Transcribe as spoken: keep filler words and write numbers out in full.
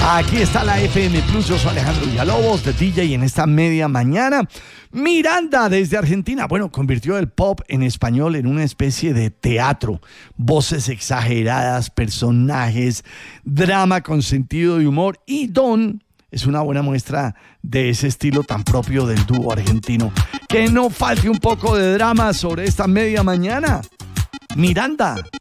Aquí está la F M Plus, yo soy Alejandro Villalobos, de D J en esta media mañana. Miranda, desde Argentina, bueno, convirtió el pop en español en una especie de teatro. Voces exageradas, personajes, drama con sentido de humor, y Don es una buena muestra de ese estilo tan propio del dúo argentino. Que no falte un poco de drama sobre esta media mañana. Miranda.